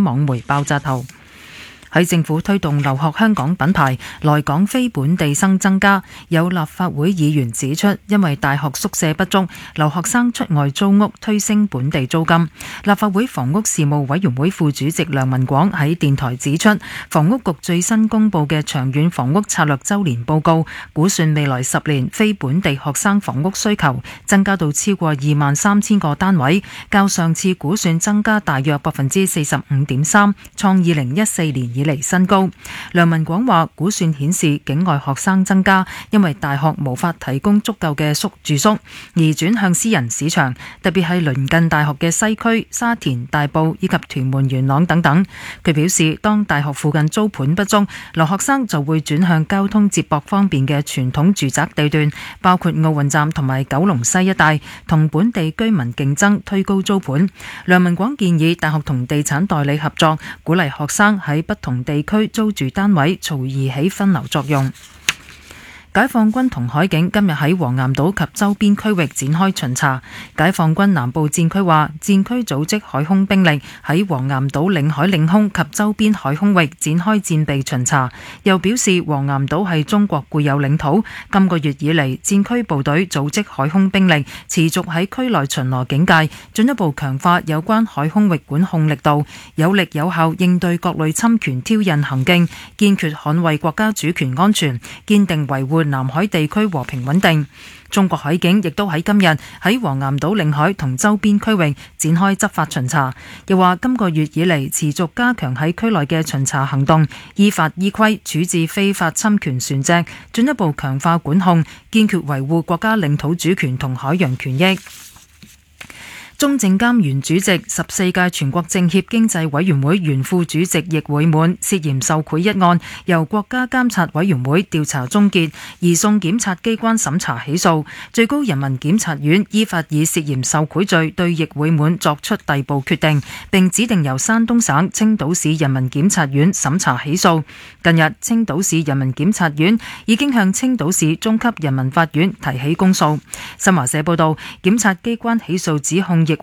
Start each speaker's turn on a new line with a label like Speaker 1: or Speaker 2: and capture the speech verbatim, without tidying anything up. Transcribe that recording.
Speaker 1: 網媒爆炸頭。喺政府推動留學香港品牌，來港非本地生增加，有立法會議員指出，因為大學宿舍不足，留學生出外租屋，推升本地租金。立法會房屋事務委員會副主席梁文廣喺電台指出，房屋局最新公布嘅長遠房屋策略週年報告，估算未來十年非本地學生房屋需求增加到超過二萬三千個單位，較上次估算增加大約百分之四十五點三，創二零一四年以嚟新高。梁文廣話，估算顯示境外學生增加，因為大學無法提供足夠嘅宿住宿，而轉向私人市場，特別係鄰近大學嘅西區、沙田、大埔以及屯門元朗等等。佢表示，當大學附近租盤不足，留學生就會轉向交通接駁方便嘅傳統住宅地段，包括奧運站同埋九龍西一帶，同本地居民競爭推高租盤。梁文廣建議大學同地產代理合作，鼓勵學生喺不同地區租住單位，從而起分流作用。解放軍同海警今日喺黃岩島及周邊區域展開巡查。解放軍南部戰區話，戰區組織海空兵力喺黃岩島領海領空及周邊海空域展開戰備巡查。又表示黃岩島係中國固有領土。今個月以嚟，戰區部隊組織海空兵力持續喺區內巡邏警戒，進一步強化有關海空域管控力度，有力有效應對各類侵權挑釁行徑，堅決捍衛國家主權安全，堅定維護南海地區和平穩定。中國海警亦都喺今日喺黃岩島領海同周邊區域展開執法巡查。又話今個月以嚟持續加強喺區內嘅巡查行動，依法依規處置非法侵權船隻，進一步強化管控，堅決維護國家領土主權同海洋權益。中證監原主席、十四屆全國政協經濟委員會原副主席易會滿涉嫌受賄一案，由國家監察委員會調查終結，移送檢察機關審查起訴。最高人民檢察院依法以涉嫌受賄罪對易會滿作出逮捕決定，並指定由山東省青島市人民檢察院審查起訴。近日，青島市人民檢察院已經向青島市中級人民法院提起公訴。新華社報道，檢察機關起訴指控易